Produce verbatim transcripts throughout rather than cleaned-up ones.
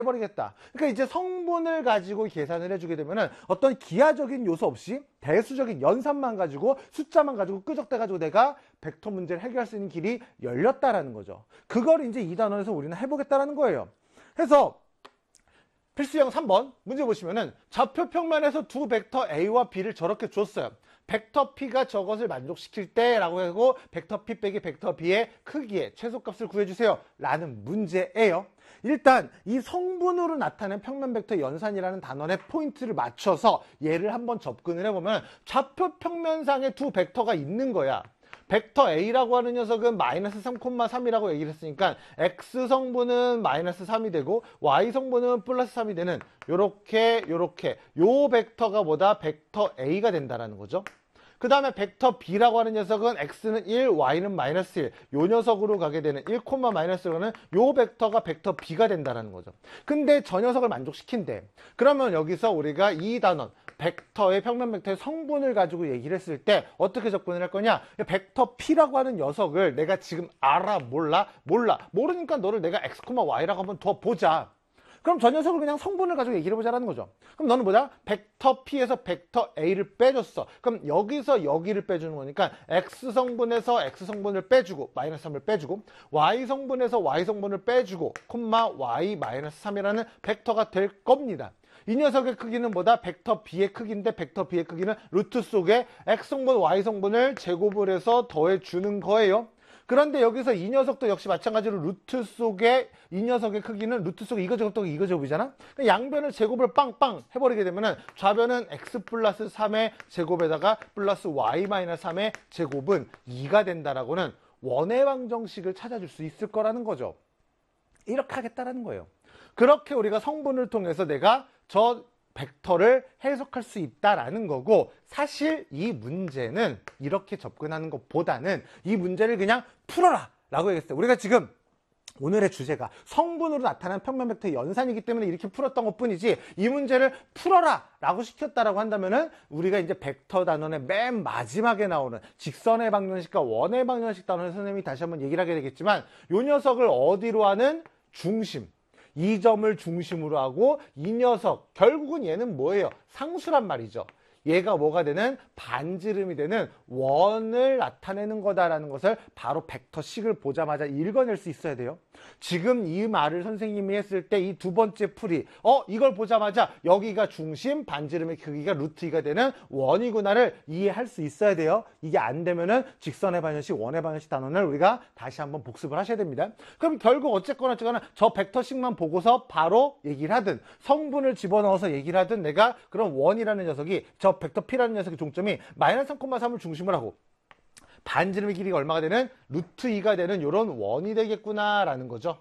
해버리겠다. 그러니까 이제 성분을 가지고 계산을 해주게 되면은 어떤 기하적인 요소 없이 대수적인 연산만 가지고 숫자만 가지고 끄적대가지고 내가 벡터 문제를 해결할 수 있는 길이 열렸다라는 거죠. 그걸 이제 이 단원에서 우리는 해보겠다라는 거예요. 그래서 필수형 삼 번 문제 보시면은 좌표 평면에서 두 벡터 A와 B를 저렇게 줬어요. 벡터 P가 저것을 만족시킬 때 라고 하고 벡터 P 빼기 벡터 B의 크기의 최소값을 구해주세요 라는 문제예요. 일단 이 성분으로 나타낸 평면 벡터 연산이라는 단원의 포인트를 맞춰서 얘를 한번 접근을 해보면 좌표 평면상에 두 벡터가 있는 거야. 벡터 A라고 하는 녀석은 마이너스 삼, 삼이라고 얘기를 했으니까 X 성분은 마이너스 삼이 되고 Y 성분은 플러스 삼이 되는 요렇게 요렇게 요 벡터가 뭐다? 벡터 A가 된다라는 거죠. 그 다음에 벡터 B라고 하는 녀석은 X는 일, Y는 마이너스 일. 요 녀석으로 가게 되는 일, 마이너스 일은 요 벡터가 벡터 B가 된다는 거죠. 근데 저 녀석을 만족시킨대. 그러면 여기서 우리가 이 단원, 벡터의 평면 벡터의 성분을 가지고 얘기를 했을 때 어떻게 접근을 할 거냐? 벡터 P라고 하는 녀석을 내가 지금 알아? 몰라? 몰라. 모르니까 너를 내가 X, Y라고 한번 더 보자. 그럼 저 녀석을 그냥 성분을 가지고 얘기를 해보자라는 거죠. 그럼 너는 뭐다? 벡터 P에서 벡터 A를 빼줬어. 그럼 여기서 여기를 빼주는 거니까 X 성분에서 X 성분을 빼주고 마이너스 삼을 빼주고 Y 성분에서 Y 성분을 빼주고 콤마 Y 마이너스 삼이라는 벡터가 될 겁니다. 이 녀석의 크기는 뭐다? 벡터 B의 크기인데 벡터 B의 크기는 루트 속에 X 성분, Y 성분을 제곱을 해서 더해주는 거예요. 그런데 여기서 이 녀석도 역시 마찬가지로 루트 속에 이 녀석의 크기는 루트 속에 이거 제곱도 이거 제곱이잖아? 양변을 제곱을 빵빵 해버리게 되면은 좌변은 X 플러스 삼의 제곱에다가 플러스 Y 마이너스 삼의 제곱은 이가 된다라고는 원의 방정식을 찾아줄 수 있을 거라는 거죠. 이렇게 하겠다라는 거예요. 그렇게 우리가 성분을 통해서 내가 저 벡터를 해석할 수 있다라는 거고, 사실 이 문제는 이렇게 접근하는 것보다는 이 문제를 그냥 풀어라 라고 얘기했어요. 우리가 지금 오늘의 주제가 성분으로 나타난 평면 벡터의 연산이기 때문에 이렇게 풀었던 것 뿐이지, 이 문제를 풀어라 라고 시켰다라고 한다면은 우리가 이제 벡터 단원의 맨 마지막에 나오는 직선의 방정식과 원의 방정식 단원을 선생님이 다시 한번 얘기를 하게 되겠지만, 요 녀석을 어디로 하는? 중심, 이 점을 중심으로 하고 이 녀석, 결국은 얘는 뭐예요? 상수란 말이죠. 얘가 뭐가 되는? 반지름이 되는 원을 나타내는 거다라는 것을 바로 벡터식을 보자마자 읽어낼 수 있어야 돼요. 지금 이 말을 선생님이 했을 때 이 두 번째 풀이, 어 이걸 보자마자 여기가 중심, 반지름의 크기가 루트 이가 되는 원이구나를 이해할 수 있어야 돼요. 이게 안 되면은 직선의 방정식, 원의 방정식 단원을 우리가 다시 한번 복습을 하셔야 됩니다. 그럼 결국 어쨌거나 어쨌거나 저 벡터식만 보고서 바로 얘기를 하든 성분을 집어넣어서 얘기를 하든 내가 그런 원이라는 녀석이, 저 벡터 P라는 녀석의 종점이 마이너스 삼, 삼을 중심을 하고 반지름의 길이가 얼마가 되는? 루트 이가 되는 이런 원이 되겠구나라는 거죠.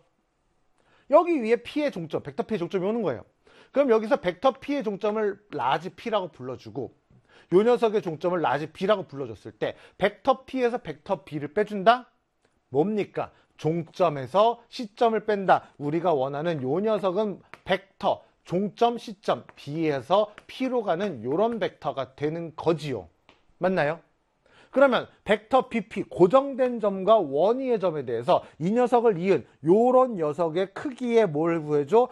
여기 위에 P의 종점, 벡터 P의 종점이 오는 거예요. 그럼 여기서 벡터 P의 종점을 라지 P라고 불러주고 요 녀석의 종점을 라지 B라고 불러줬을 때 벡터 P에서 벡터 B를 빼준다? 뭡니까? 종점에서 시점을 뺀다. 우리가 원하는 요 녀석은 벡터 종점, 시점, B에서 P로 가는 요런 벡터가 되는 거지요. 맞나요? 그러면 벡터 비피, 고정된 점과 원위의 점에 대해서 이 녀석을 이은 요런 녀석의 크기에 뭘 구해줘?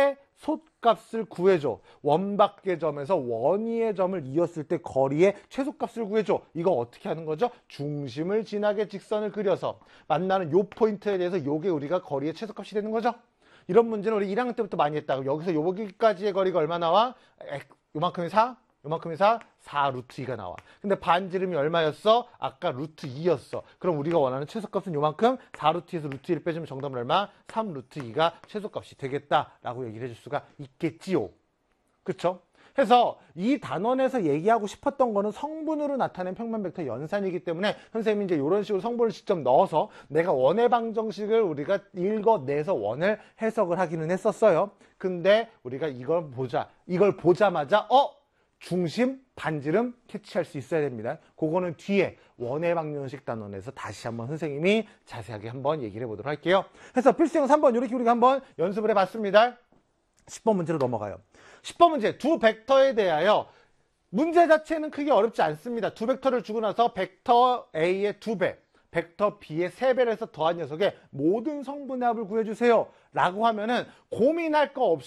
최소값을 구해줘. 원밖의 점에서 원위의 점을 이었을 때 거리의 최소값을 구해줘. 이거 어떻게 하는 거죠? 중심을 지나게 직선을 그려서 만나는 요 포인트에 대해서 요게 우리가 거리의 최소값이 되는 거죠. 이런 문제는 우리 일 학년 때부터 많이 했다고. 여기서 여기까지의 거리가 얼마 나와? 요만큼이 사? 요만큼이 사? 사 루트 이가 나와. 근데 반지름이 얼마였어? 아까 루트 이였어. 그럼 우리가 원하는 최소값은 요만큼, 사 루트 이에서 루트 이를 빼주면 정답은 얼마? 삼 루트 이가 최소값이 되겠다라고 얘기를 해줄 수가 있겠지요. 그쵸? 그래서 이 단원에서 얘기하고 싶었던 거는 성분으로 나타낸 평면 벡터 연산이기 때문에 선생님이 이제 이런 식으로 성분을 직접 넣어서 내가 원의 방정식을 우리가 읽어내서 원을 해석을 하기는 했었어요. 근데 우리가 이걸 보자. 이걸 보자마자 어? 중심, 반지름 캐치할 수 있어야 됩니다. 그거는 뒤에 원의 방정식 단원에서 다시 한번 선생님이 자세하게 한번 얘기를 해보도록 할게요. 그래서 필수형 삼 번 이렇게 우리가 한번 연습을 해봤습니다. 십 번 문제로 넘어가요. 십 번 문제, 두 벡터에 대하여 문제 자체는 크게 어렵지 않습니다. 두 벡터를 주고 나서 벡터 A의 두 배, 벡터 B의 세 배를 해서 더한 녀석의 모든 성분의 합을 구해주세요 라고 하면은 고민할 거 없이